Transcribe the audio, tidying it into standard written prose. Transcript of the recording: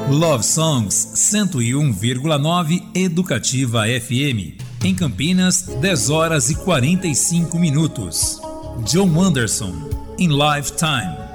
Love Songs 101,9 Educativa FM. Em Campinas, 10 horas e 45 minutos. John Anderson, in Lifetime.